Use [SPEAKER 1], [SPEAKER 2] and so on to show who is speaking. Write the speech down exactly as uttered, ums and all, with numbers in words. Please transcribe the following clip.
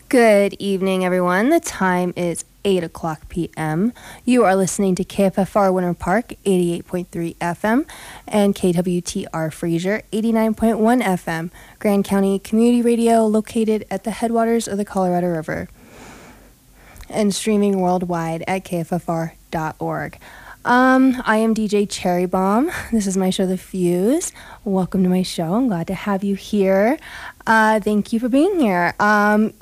[SPEAKER 1] Good evening, everyone. The time is eight o'clock p.m. You are listening to K F F R Winter Park, eighty-eight point three F M, and K W T R Fraser, eighty-nine point one F M, Grand County Community Radio, located at the headwaters of the Colorado River, and streaming worldwide at K F F R dot org. Um, I am D J Cherry Bomb. This is my show, The Fuse. Welcome to my show. I'm glad to have you here. Uh, thank you for being here. Um,